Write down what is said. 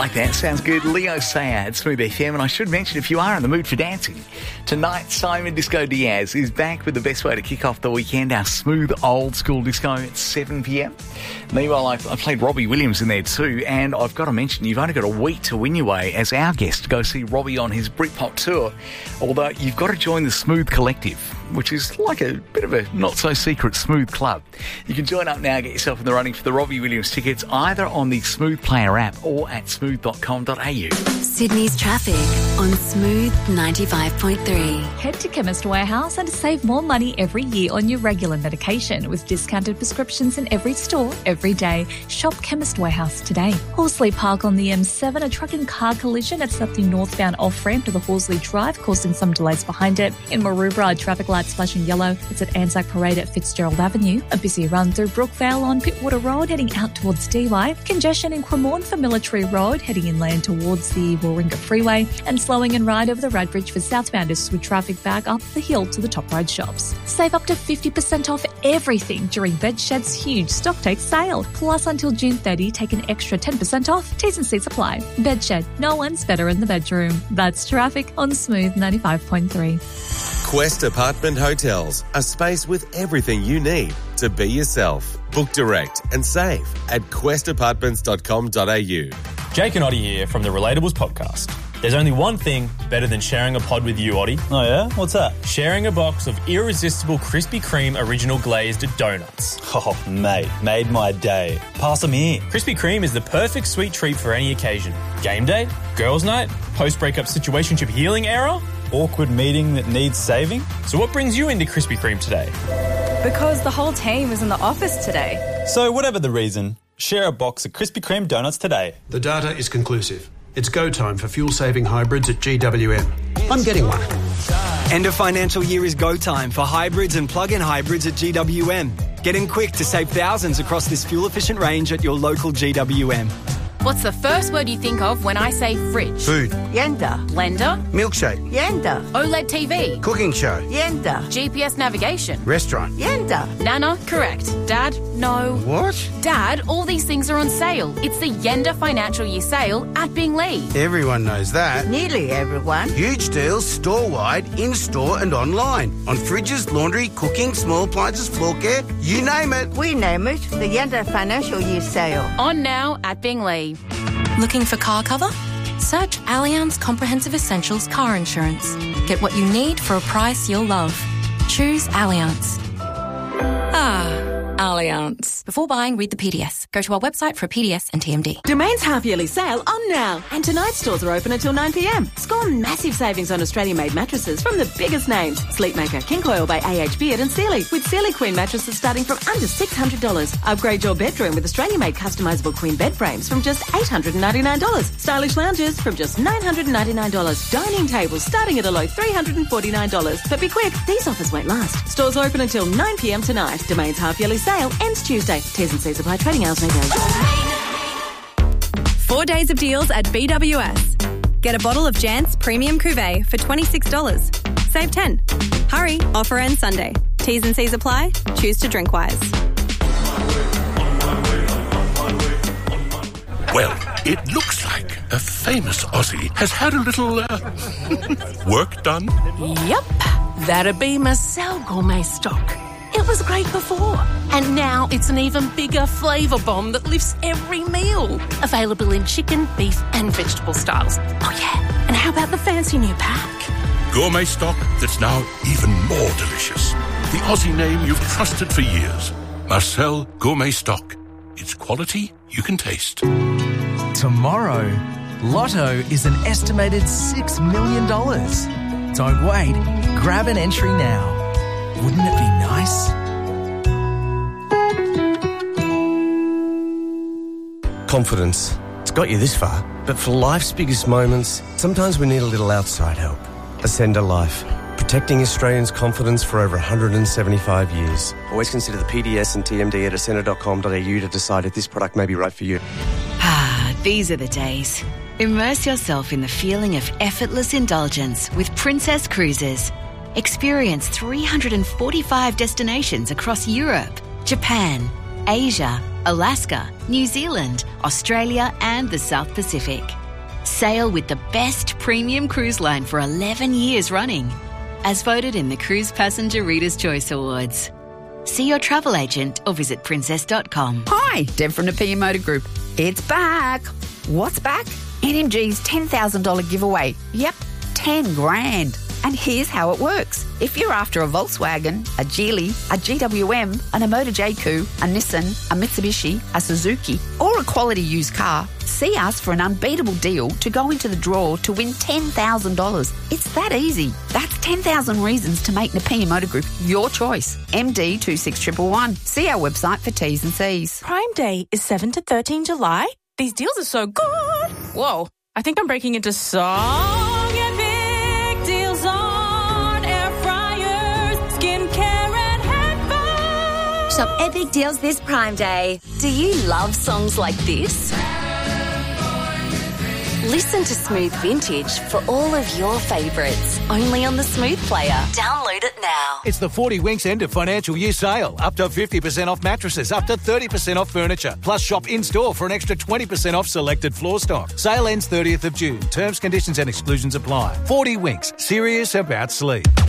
Like that, sounds good. Leo Sayer at Smooth FM, and I should mention, if you are in the mood for dancing, tonight Simon Disco Diaz is back with the best way to kick off the weekend, our smooth old school disco at 7 p.m. Meanwhile, I played Robbie Williams in there too, and I've got to mention, you've only got a week to win your way as our guest to go see Robbie on his Britpop tour, although you've got to join the Smooth Collective, which is like a bit of a not-so-secret smooth club. You can join up now, get yourself in the running for the Robbie Williams tickets, either on the Smooth Player app or at smooth.com.au. Sydney's traffic on Smooth 95.3. Head to Chemist Warehouse and save more money every year on your regular medication with discounted prescriptions in every store, every day. Shop Chemist Warehouse today. Horsley Park on the M7, a truck and car collision. It's at the northbound off-ramp to the Horsley Drive, causing some delays behind it. In Maroubra, traffic lights flashing yellow. It's at Anzac Parade at Fitzgerald Avenue. A busy run through Brookvale on Pittwater Road, heading out towards DY. Congestion in Cremorne for Military Road, heading inland towards the Warringah Freeway, and slowing and right over the Radbridge for southbounders with traffic back up the hill to the Top Road shops. Save up to 50% off everything during Bedshed's huge stock take sale. Plus, until June 30, take an extra 10% off. T's and C's apply. Bedshed, no one's better in the bedroom. That's traffic on Smooth 95.3. Quest Apartment Hotels, a space with everything you need to be yourself. Book direct and save at questapartments.com.au. Jake and Oddie here from the Relatables podcast. There's only one thing better than sharing a pod with you, Oddie. Oh yeah? What's that? Sharing a box of irresistible Krispy Kreme original glazed donuts. Oh, mate, made my day. Pass them here. Krispy Kreme is the perfect sweet treat for any occasion. Game day, girls' night, post-breakup situationship healing era, awkward meeting that needs saving. So what brings you into Krispy Kreme today? Because the whole team is in the office today. So whatever the reason, share a box of Krispy Kreme donuts today. The data is conclusive. It's go time for fuel-saving hybrids at GWM. I'm getting one. End of financial year is go time for hybrids and plug-in hybrids at GWM. Get in quick to save thousands across this fuel-efficient range at your local GWM. What's the first word you think of when I say fridge? Food. Yenda. Blender. Milkshake. Yenda. OLED TV. Cooking show. Yenda. GPS navigation. Restaurant. Yenda. Nana, correct. Dad, no. What? Dad, all these things are on sale. It's the Yenda Financial Year Sale at Binglee. Everyone knows that. Nearly everyone. Huge deals store-wide, in-store and online. On fridges, laundry, cooking, small appliances, floor care, you name it. We name it the Yenda Financial Year Sale. On now at Binglee. Looking for car cover? Search Allianz Comprehensive Essentials Car Insurance. Get what you need for a price you'll love. Choose Allianz. Allianz. Before buying, read the PDS. Go to our website for a PDS and TMD. Domain's half-yearly sale on now. And tonight's stores are open until 9 p.m. Score massive savings on Australian-made mattresses from the biggest names. Sleepmaker, King Coil by AH Beard and Sealy. With Sealy Queen mattresses starting from under $600. Upgrade your bedroom with Australian-made customisable queen bed frames from just $899. Stylish lounges from just $999. Dining tables starting at a low $349. But be quick, these offers won't last. Stores open until 9 p.m. tonight. Domain's half-yearly sale ends Tuesday. T's and C's apply. Trading hours may vary. 4 days of deals at BWS. Get a bottle of Jant's Premium Cuvée for $26. Save 10. Hurry, offer ends Sunday. T's and C's apply. Choose to drink wise. Well, it looks like a famous Aussie has had a little work done. Yep, that'd be Marcel Gourmet Stock. It was great before, and now it's an even bigger flavour bomb that lifts every meal. Available in chicken, beef and vegetable styles. Oh yeah, and how about the fancy new pack? Gourmet stock that's now even more delicious. The Aussie name you've trusted for years. Marcel Gourmet Stock. It's quality you can taste. Tomorrow, Lotto is an estimated $6 million. Don't wait. Grab an entry now. Wouldn't it be nice? Confidence. It's got you this far. But for life's biggest moments, sometimes we need a little outside help. Ascender Life. Protecting Australians' confidence for over 175 years. Always consider the PDS and TMD at ascender.com.au to decide if this product may be right for you. These are the days. Immerse yourself in the feeling of effortless indulgence with Princess Cruises. Experience 345 destinations across Europe, Japan, Asia, Alaska, New Zealand, Australia and the South Pacific. Sail with the best premium cruise line for 11 years running, as voted in the Cruise Passenger Reader's Choice Awards. See your travel agent or visit princess.com. Hi, Deb from the Nepia Motor Group. It's back. What's back? NMG's $10,000 giveaway. Yep, 10 grand. And here's how it works. If you're after a Volkswagen, a Geely, a GWM, an Motor J-Coupe, a Nissan, a Mitsubishi, a Suzuki, or a quality used car, see us for an unbeatable deal to go into the draw to win $10,000. It's that easy. That's 10,000 reasons to make Nepia Motor Group your choice. MD 26111. See our website for T's and C's. Prime Day is 7 to 13 July. These deals are so good. Whoa, I think I'm breaking into song and big deals on air fryers, skincare and headphones. Shop epic deals this Prime Day. Do you love songs like this? Listen to Smooth Vintage for all of your favourites. Only on the Smooth Player. Download it now. It's the 40 Winks end of financial year sale. Up to 50% off mattresses, up to 30% off furniture. Plus shop in-store for an extra 20% off selected floor stock. Sale ends 30th of June. Terms, conditions and exclusions apply. 40 Winks. Serious about sleep.